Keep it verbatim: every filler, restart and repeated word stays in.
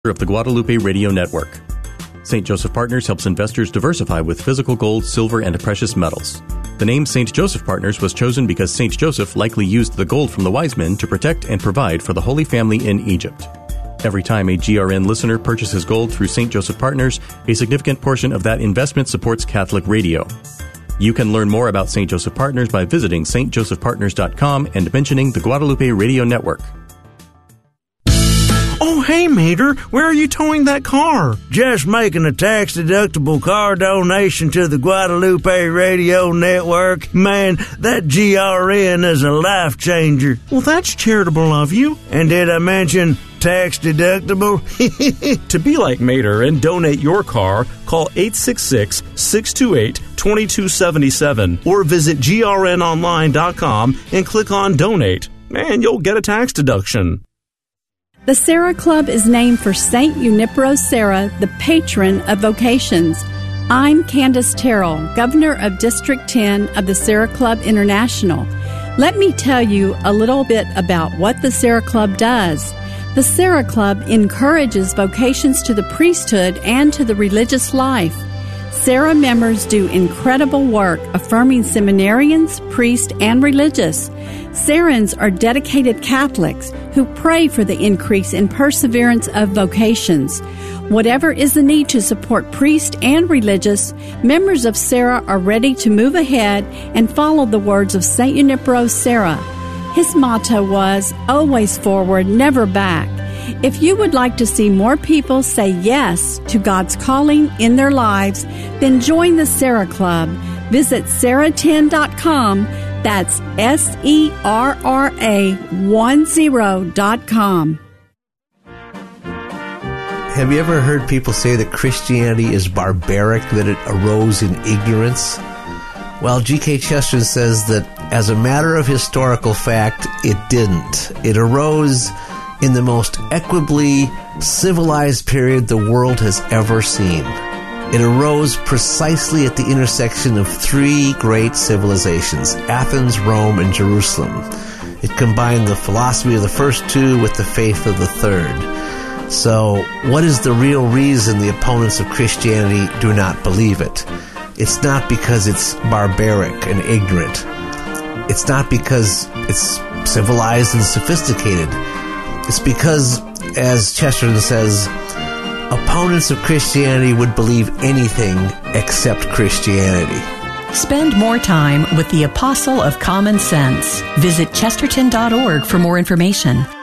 of the Guadalupe Radio Network. Saint Joseph Partners helps investors diversify with physical gold, silver, and precious metals. The name Saint Joseph Partners was chosen because Saint Joseph likely used the gold from the wise men to protect and provide for the Holy Family in Egypt. Every time a G R N listener purchases gold through Saint Joseph Partners, a significant portion of that investment supports Catholic radio. You can learn more about Saint Joseph Partners by visiting s t joseph partners dot com and mentioning the Guadalupe Radio Network. Oh, hey, Mater, where are you towing that car? Just making a tax-deductible car donation to the Guadalupe Radio Network. Man, that G R N is a life changer. Well, that's charitable of you. And did I mention tax-deductible? To be like Mater and donate your car, call eight six six, six two eight, two two seven seven or visit G R N online dot com and click on Donate. And you'll get a tax deduction. The Serra Club is named for Saint Junipero Serra, the patron of vocations. I'm Candace Terrell, Governor of District ten of the Serra Club International. Let me tell you a little bit about what the Serra Club does. The Serra Club encourages vocations to the priesthood and to the religious life. Serra members do incredible work affirming seminarians, priests, and religious. Serrans are dedicated Catholics who pray for the increase in perseverance of vocations. Whatever is the need to support priests and religious, members of Serra are ready to move ahead and follow the words of Saint Junipero Serra. His motto was, always forward, never back. If you would like to see more people say yes to God's calling in their lives, then join the Serra Club. Visit serra ten dot com. That's S E R R A ten dot com. Have you ever heard people say that Christianity is barbaric, that it arose in ignorance? Well, G K Chesterton says that as a matter of historical fact, it didn't. It arose in the most equably civilized period the world has ever seen. It arose precisely at the intersection of three great civilizations, Athens, Rome, and Jerusalem. It combined the philosophy of the first two with the faith of the third. So, what is the real reason the opponents of Christianity do not believe it? It's not because it's barbaric and ignorant. It's not because it's civilized and sophisticated. It's because, as Chesterton says, opponents of Christianity would believe anything except Christianity. Spend more time with the Apostle of Common Sense. Visit chesterton dot org for more information.